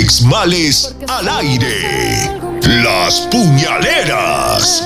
Alex Males al aire. Las Puñaleras.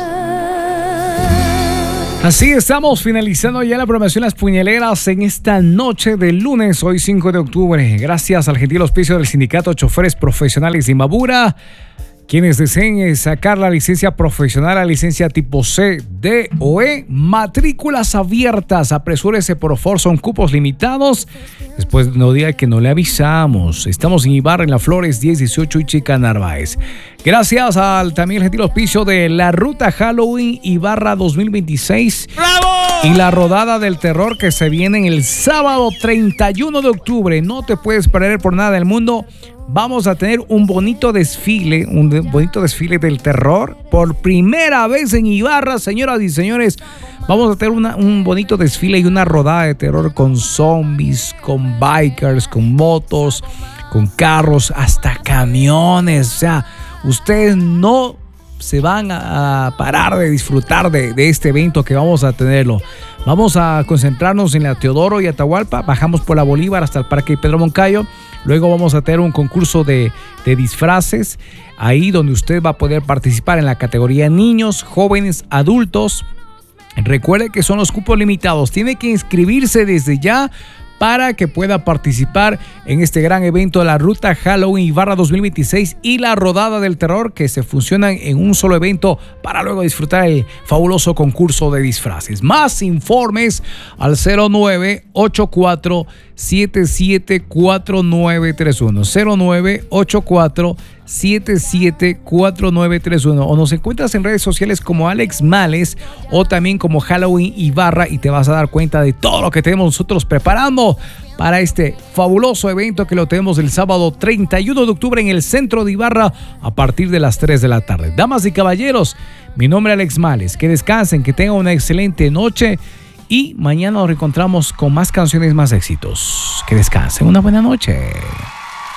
Así estamos finalizando ya la programación Las Puñaleras en esta noche de lunes, hoy 5 de octubre. Gracias al gentil auspicio del Sindicato de Choferes Profesionales de Imbabura. Quienes deseen sacar la licencia profesional, la licencia tipo C, D o E, matrículas abiertas. Apresúrese, por favor, son cupos limitados. Después no diga que no le avisamos. Estamos en Ibarra, en La Flores, 1018 y Chica Narváez. Gracias al también el gentil auspicio de la Ruta Halloween Ibarra 2026. ¡Bravo! Y la rodada del terror que se viene el sábado 31 de octubre. No te puedes perder por nada del mundo. Vamos a tener un bonito desfile del terror. Por primera vez en Ibarra, señoras y señores, vamos a tener un bonito desfile y una rodada de terror con zombies, con bikers, con motos, con carros, hasta camiones. O sea, ustedes no se van a parar de disfrutar de este evento que vamos a tenerlo. Vamos a concentrarnos en la Teodoro y Atahualpa, bajamos por la Bolívar hasta el Parque Pedro Moncayo. Luego vamos a tener un concurso de disfraces, ahí donde usted va a poder participar en la categoría niños, jóvenes, adultos. Recuerde que son los cupos limitados, tiene que inscribirse desde ya para que pueda participar en este gran evento de la Ruta Halloween Ibarra 2026 y la Rodada del Terror, que se fusionan en un solo evento para luego disfrutar el fabuloso concurso de disfraces. Más informes al 0984-774931. 0984-774931. O nos encuentras en redes sociales como Alex Males o también como Halloween Ibarra y te vas a dar cuenta de todo lo que tenemos nosotros preparando para este fabuloso evento que lo tenemos el sábado 31 de octubre en el centro de Ibarra a partir de las 3 de la tarde. Damas y caballeros, mi nombre es Alex Males. Que descansen, que tengan una excelente noche y mañana nos reencontramos con más canciones, más éxitos. Que descansen, una buena noche.